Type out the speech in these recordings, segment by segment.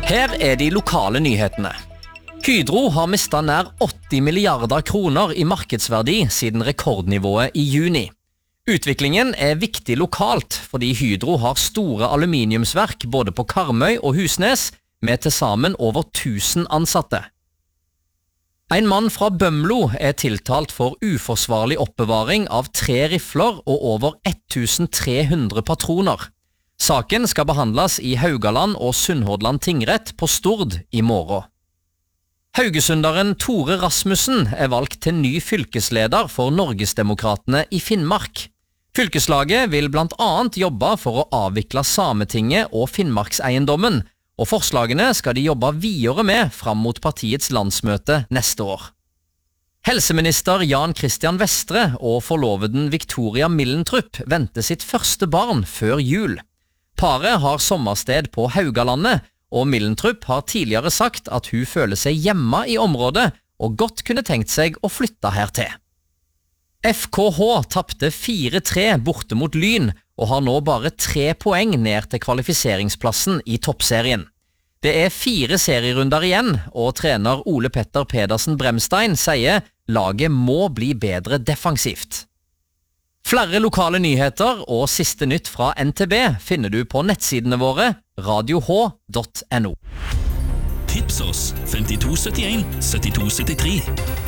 Her de lokale nyhetene. Hydro har mistet nær 80 milliarder kroner i markedsverdi siden rekordnivået i juni. Utviklingen viktig lokalt, fordi Hydro har store aluminiumsverk både på Karmøy og Husnes, med til sammen over 1000 ansatte. En mann fra Bømlo tiltalt for uforsvarlig oppbevaring av 3 rifler og over 1300 patroner. Saken skal behandles i Haugaland og Sunnhordland tingrett på Stord i morgen. Haugesunderen Tore Rasmussen valgt til ny fylkesleder for Norgesdemokratene i Finnmark. Fylkeslaget vil blant annet jobbe for å avvikle Sametinget og Finnmarkseiendommen, og forslagene skal de jobbe videre med fram mot partiets landsmøte neste år. Helseminister Jan Christian Vestre og forloveden Victoria Millentrup venter sitt første barn før jul. Paret har sommersted på Haugalandet, og Millentrup har tidligere sagt at hun føler seg hjemme i området og godt kunne tenkt seg å flytte hertil. FKH tappte 4-3 borte mot Lyn og har nå bare 3 poeng ned til kvalifiseringsplassen i toppserien. Det 4 serierunder igjen, og trener Ole Petter Pedersen Bremstein sier laget må bli bedre defensivt. Flere lokale nyheter og siste nytt fra NTB finner du på nettsidene våre radioh.no. Tips oss 5271 7273.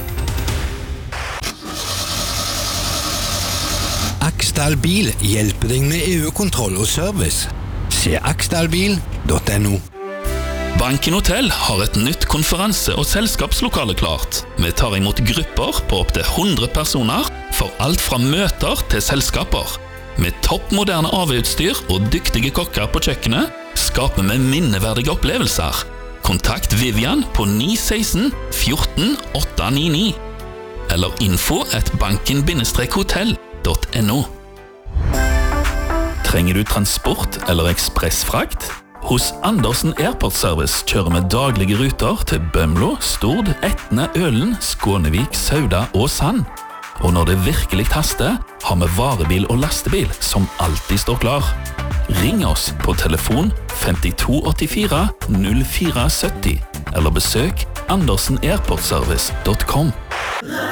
Aksdal Bil hjelper deg med EU-kontroll og service. Se aksdalbil.no. Banken Hotel har et nytt konferanse- og selskapslokale klart. Vi tar imot grupper på opp til 100 personer for alt fra møter til selskaper. Med toppmoderne AV-utstyr og dyktige kokker på kjøkkenet skaper vi minneverdige opplevelser. Kontakt Vivian på 916 14 899 eller info@banken-hotell.no. Trenger du transport eller ekspressfrakt? Hos Andersen Airport Service kjører vi daglige ruter til Bømlo, Stord, Etne, Ølen, Skånevik, Sauda og Sand. Og når det virkelig haster, har vi varebil og lastebil som alltid står klar. Ring oss på telefon 5284 0470 eller besøk andersenairportservice.com.